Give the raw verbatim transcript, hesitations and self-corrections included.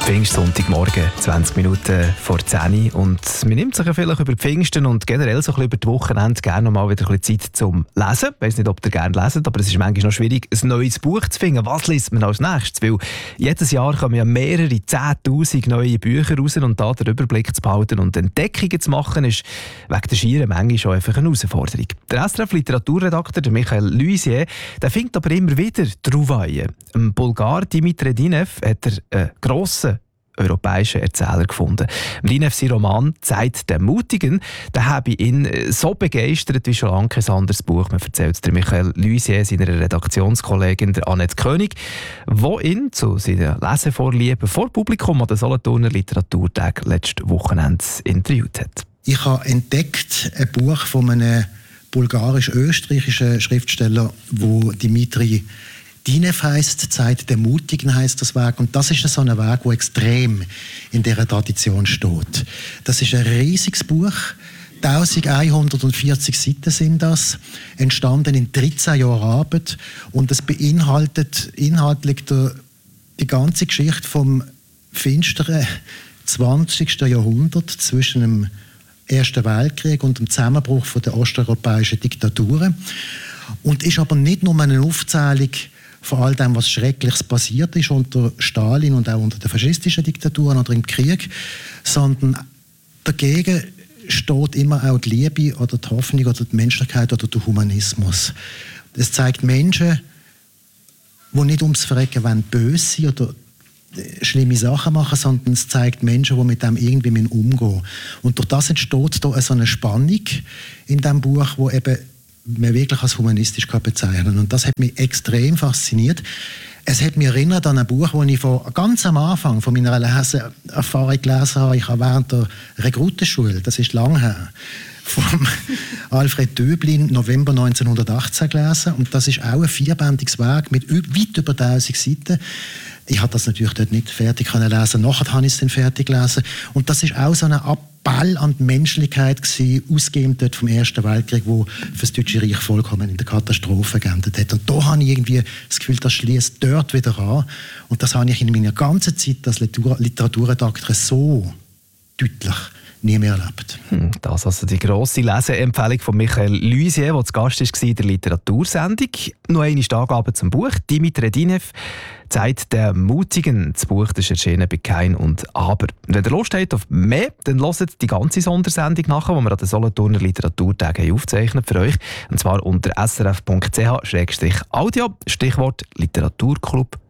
Pfingstsonntagmorgen, zwanzig Minuten vor zehn Uhr. Und man nimmt sich ja vielleicht über die Pfingsten und generell so ein bisschen über die Wochenende gerne noch mal wieder ein bisschen Zeit zum Lesen. Ich weiss nicht, ob ihr gerne leset, aber es ist manchmal noch schwierig, ein neues Buch zu finden. Was liest man als nächstes? Weil jedes Jahr kommen ja mehrere zehntausend neue Bücher raus und da den Überblick zu behalten und Entdeckungen zu machen, ist wegen der schieren Menge schon einfach eine Herausforderung. Der S R F-Literaturredakteur der Michael Luisier, der findet aber immer wieder Trouvailles. Im Bulgar Dimitri Dinev hat er einen grossen europäischen Erzähler gefunden. Dinev, sein Roman «Zeit der Mutigen», der habe ihn so begeistert wie schon lange kein anderes Buch. Man erzählt der Michael Luisier, seiner Redaktionskollegin der Annette König, die ihn zu seiner Lesevorliebe vor Publikum an den Solothurner Literaturtag letztes Wochenende interviewt hat. Ich habe entdeckt ein Buch von einem bulgarisch-österreichischen Schriftsteller, wo Dimitri Dinev heisst, «Zeit der Mutigen» heisst das Werk. Und das ist so ein Werk, das extrem in dieser Tradition steht. Das ist ein riesiges Buch. elfhundertvierzig Seiten sind das, entstanden in dreizehn Jahren Arbeit. Und es beinhaltet inhaltlich der, die ganze Geschichte vom finsteren zwanzigsten Jahrhundert zwischen dem Ersten Weltkrieg und dem Zusammenbruch der osteuropäischen Diktaturen. Und ist aber nicht nur eine Aufzählung von all dem, was Schreckliches passiert ist unter Stalin und auch unter den faschistischen Diktaturen oder im Krieg, sondern dagegen steht immer auch die Liebe oder die Hoffnung oder die Menschlichkeit oder der Humanismus. Es zeigt Menschen, die nicht ums Verrecken wollen, böse sind oder schlimme Sachen machen, sondern es zeigt Menschen, die mit dem irgendwie umgehen müssen. Und durch das entsteht da so eine Spannung in diesem Buch, wo eben man wirklich als humanistisch bezeichnen kann. Und das hat mich extrem fasziniert. Es hat mich erinnert an ein Buch, das ich von, ganz am Anfang von meiner Leseerfahrung gelesen habe. Ich habe während der Rekrutenschule, das ist lange her, von Alfred Döblin, November neunzehnhundertachtzehn gelesen. Und das ist auch ein vierbändiges Werk mit weit über tausend Seiten. Ich habe das natürlich dort nicht fertig lesen. Nachher habe ich es dann fertig gelesen. Und das ist auch so eine Appell an die Menschlichkeit gewesen, ausgehend dort vom Ersten Weltkrieg, wo für das Deutsche Reich vollkommen in der Katastrophe geendet hat. Und da habe ich irgendwie das Gefühl, das schließt dort wieder an. Und das habe ich in meiner ganzen Zeit als Literaturredakteur so deutlich nie mehr erlebt. Hm, das also die grosse Leseempfehlung von Michael Luisier, der zu Gast war in der Literatursendung. Noch eine Angabe zum Buch. Dimitri Dinev, «Zeit der Mutigen». Das Buch das ist erschienen bei Kein und Aber. Und wenn ihr Lust habt auf mehr, dann hört die ganze Sondersendung nachher, die wir an den Solothurner Literaturtagen aufzeichnet für euch. Und zwar unter s r f punkt c h slash audio, Stichwort Literaturclub